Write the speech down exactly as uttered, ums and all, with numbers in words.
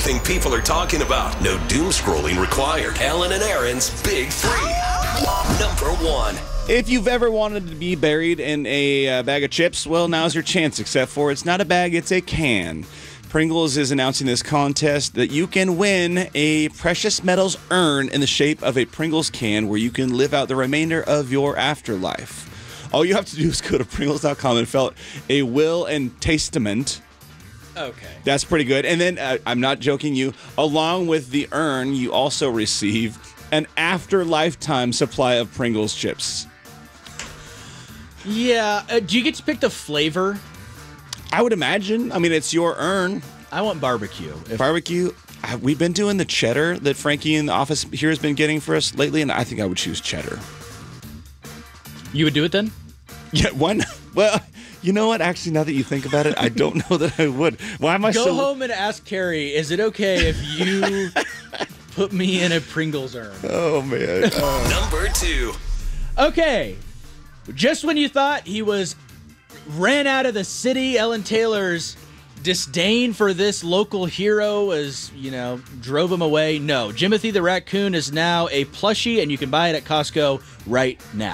everything people are talking about. No doom scrolling required. Ellen and Aaron's Big Three. Number one. If you've ever wanted to be buried in a uh, bag of chips, well, now's your chance, except for it's not a bag, it's a can. Pringles is announcing this contest that you can win a precious metals urn in the shape of a Pringles can where you can live out the remainder of your afterlife. All you have to do is go to Pringles dot com and fill out a will and testament. Okay. That's pretty good. And then, uh, I'm not joking you, along with the urn, you also receive an after-lifetime supply of Pringles chips. Yeah. Uh, do you get to pick the flavor? I would imagine. I mean, it's your urn. I want barbecue. If Barbecue. uh, We've been doing the cheddar that Frankie in the office here has been getting for us lately, and I think I would choose cheddar. You would do it then? Yeah, one. Well, you know what? Actually, now that you think about it, I don't know that I would. Why am I Go so... home and ask Carrie, is it okay if you put me in a Pringles urn? Oh, man. Uh, Number two. Okay. Just when you thought he was ran out of the city, Ellen Taylor's disdain for this local hero as, you know, drove him away. No, Jimothy the Raccoon is now a plushie, and you can buy it at Costco right now.